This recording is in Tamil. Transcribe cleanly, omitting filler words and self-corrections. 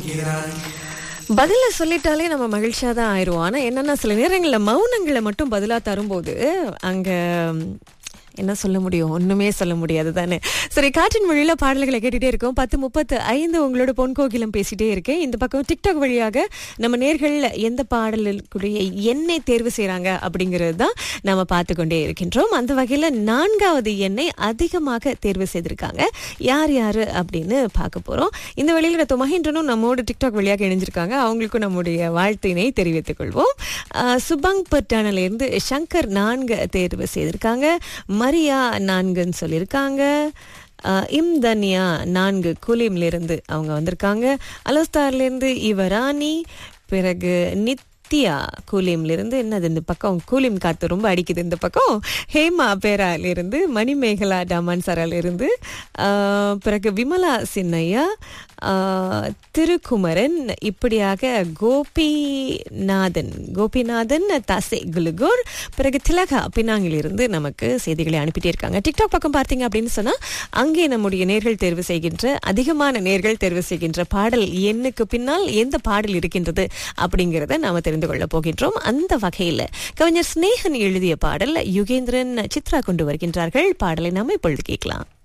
பதில சொல்லிட்டாலே நம்ம மகிழ்ச்சியா தான் ஆயிடுவோம். ஆனா என்னன்னா சில நேரங்கள்ல மௌனங்களை மட்டும் பதிலா தரும்போது அங்க என்ன சொல்ல முடியும்? ஒண்ணுமே சொல்ல முடியாது தானே. சரி, காற்றின் மொழியில பாடல்களை கேட்டுட்டே இருக்கோம். 10:35 உங்களோட பொன் கோகிலம் பேசிட்டே இருக்கேன். இந்த பக்கம் டிக்டாக் வழியாக நம்ம நேர்கள் எந்த பாடலுக்குரிய எண்ணை தேர்வு செய்யறாங்க அப்படிங்கிறது தான் நம்ம பார்த்து கொண்டே இருக்கின்றோம். அந்த வகையில 4வது எண்ணை அதிகமாக தேர்வு செய்திருக்காங்க. யார் யாரு அப்படின்னு பார்க்க போறோம். இந்த வழியில மகேந்திரனும் நம்மோட டிக்டாக் வழியாக இணைஞ்சிருக்காங்க. அவங்களுக்கும் நம்முடைய வாழ்த்தினை தெரிவித்துக் கொள்வோம். சுபங் பட்டானில இருந்து சங்கர் 4 தேர்வு செய்திருக்காங்க. மரியா 4ன்னு சொல்லியிருக்காங்க. இம்தன்யா 4 கூலிம்ல இருந்து அவங்க வந்திருக்காங்க. அலோஸ்தார்ல இருந்து இவராணி, பிறகு நித்யா கூலிம்ல இருந்து, என்னது இந்த பக்கம் கூலிம் காத்து ரொம்ப அடிக்குது இந்த பக்கம். ஹேமா பேரால இருந்து, மணிமேகலா டாமான்சரால இருந்து, பிறகு விமலா சின்னையா, திருக்குமரன், இப்படியாக கோபிநாதன் தசை குலுகூர், பிறகு திலகா பினாங்கிலிருந்து நமக்கு செய்திகளை அனுப்பிட்டே இருக்காங்க. டிக்டாக் பக்கம் பார்த்தீங்க அப்படின்னு சொன்னா அங்கே நம்முடைய நேர்கள் தேர்வு செய்கின்ற, அதிகமான நேர்கள் தேர்வு செய்கின்ற பாடல் எண்ணுக்கு பின்னால் எந்த பாடல் இருக்கின்றது அப்படிங்கிறத நாம தெரிந்து கொள்ள போகின்றோம். அந்த வகையில கவிஞர் ஸ்நேகன் எழுதிய பாடல் யுகேந்திரன், சித்ரா கொண்டு வருகின்றார்கள். பாடலை நாம இப்பொழுது கேட்கலாம்.